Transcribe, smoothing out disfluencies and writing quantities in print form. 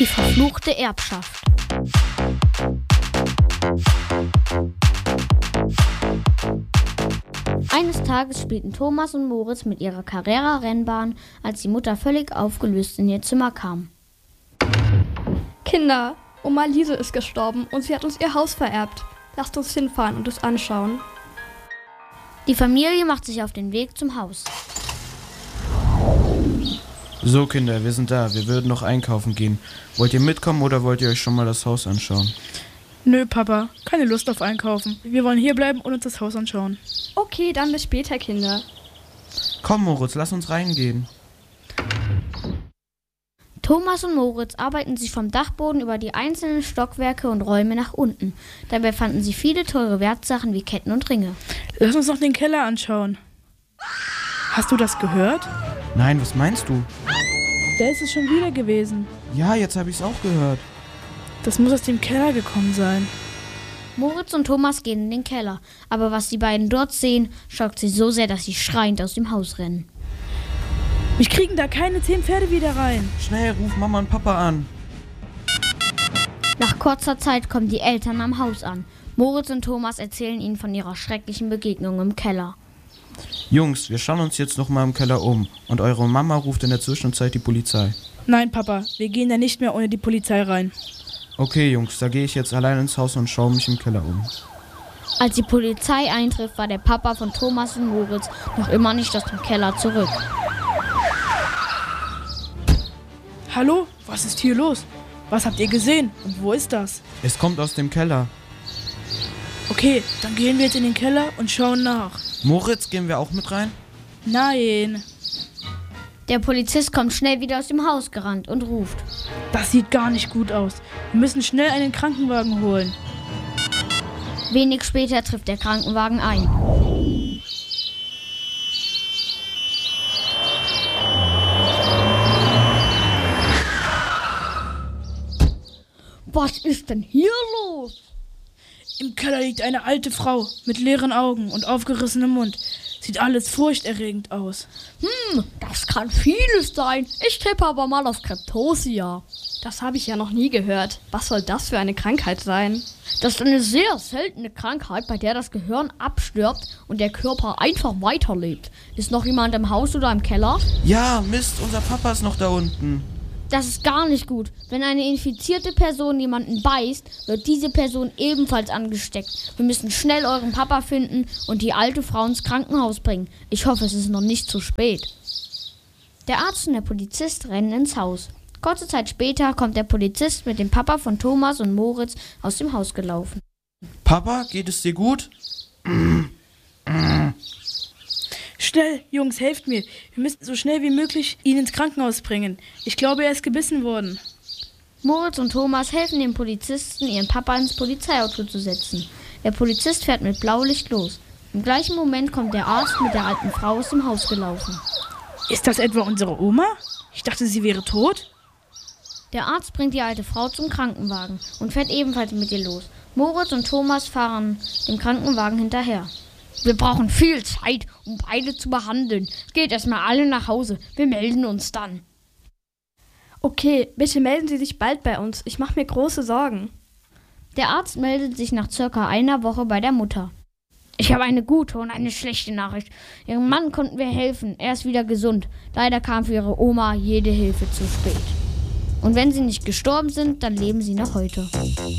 Die verfluchte Erbschaft. Eines Tages spielten Thomas und Moritz mit ihrer Carrera-Rennbahn, als die Mutter völlig aufgelöst in ihr Zimmer kam. Kinder, Oma Liese ist gestorben und sie hat uns ihr Haus vererbt. Lasst uns hinfahren und es anschauen. Die Familie macht sich auf den Weg zum Haus. So Kinder, wir sind da. Wir würden noch einkaufen gehen. Wollt ihr mitkommen oder wollt ihr euch schon mal das Haus anschauen? Nö, Papa, keine Lust auf Einkaufen. Wir wollen hier bleiben und uns das Haus anschauen. Okay, dann bis später, Kinder. Komm Moritz, lass uns reingehen. Thomas und Moritz arbeiten sich vom Dachboden über die einzelnen Stockwerke und Räume nach unten. Dabei fanden sie viele teure Wertsachen wie Ketten und Ringe. Lass uns noch den Keller anschauen. Hast du das gehört? Nein, was meinst du? Da ist es schon wieder gewesen. Ja, jetzt habe ich es auch gehört. Das muss aus dem Keller gekommen sein. Moritz und Thomas gehen in den Keller, aber was die beiden dort sehen, schockt sie so sehr, dass sie schreiend aus dem Haus rennen. Wir kriegen da keine 10 Pferde wieder rein. Schnell, ruf Mama und Papa an. Nach kurzer Zeit kommen die Eltern am Haus an. Moritz und Thomas erzählen ihnen von ihrer schrecklichen Begegnung im Keller. Jungs, wir schauen uns jetzt noch mal im Keller um und eure Mama ruft in der Zwischenzeit die Polizei. Nein, Papa, wir gehen da nicht mehr ohne die Polizei rein. Okay, Jungs, da gehe ich jetzt allein ins Haus und schaue mich im Keller um. Als die Polizei eintrifft, war der Papa von Thomas und Moritz noch immer nicht aus dem Keller zurück. Hallo, was ist hier los? Was habt ihr gesehen und wo ist das? Es kommt aus dem Keller. Okay, dann gehen wir jetzt in den Keller und schauen nach. Moritz, gehen wir auch mit rein? Nein, Der Polizist kommt schnell wieder aus dem Haus gerannt und ruft. das sieht gar nicht gut aus. Wir müssen schnell einen Krankenwagen holen. Wenig später trifft der Krankenwagen ein. Was ist denn hier los? Im Keller liegt eine alte Frau mit leeren Augen und aufgerissenem Mund. Sieht alles furchterregend aus. Das kann vieles sein. Ich tippe aber mal auf Kreptosia. Das habe ich ja noch nie gehört. Was soll das für eine Krankheit sein? Das ist eine sehr seltene Krankheit, bei der das Gehirn abstirbt und der Körper einfach weiterlebt. Ist noch jemand im Haus oder im Keller? Ja, Mist, unser Papa ist noch da unten. Das ist gar nicht gut. Wenn eine infizierte Person jemanden beißt, wird diese Person ebenfalls angesteckt. Wir müssen schnell euren Papa finden und die alte Frau ins Krankenhaus bringen. Ich hoffe, es ist noch nicht zu spät. Der Arzt und der Polizist rennen ins Haus. Kurze Zeit später kommt der Polizist mit dem Papa von Thomas und Moritz aus dem Haus gelaufen. Papa, geht es dir gut? Schnell, Jungs, helft mir. Wir müssen so schnell wie möglich ihn ins Krankenhaus bringen. Ich glaube, er ist gebissen worden. Moritz und Thomas helfen dem Polizisten, ihren Papa ins Polizeiauto zu setzen. Der Polizist fährt mit Blaulicht los. Im gleichen Moment kommt der Arzt mit der alten Frau aus dem Haus gelaufen. Ist das etwa unsere Oma? Ich dachte, sie wäre tot. Der Arzt bringt die alte Frau zum Krankenwagen und fährt ebenfalls mit ihr los. Moritz und Thomas fahren dem Krankenwagen hinterher. Wir brauchen viel Zeit, um beide zu behandeln. Geht erstmal alle nach Hause. Wir melden uns dann. Okay, bitte melden Sie sich bald bei uns. Ich mache mir große Sorgen. Der Arzt meldet sich nach circa einer Woche bei der Mutter. Ich habe eine gute und eine schlechte Nachricht. Ihrem Mann konnten wir helfen. Er ist wieder gesund. Leider kam für ihre Oma jede Hilfe zu spät. Und wenn sie nicht gestorben sind, dann leben sie noch heute.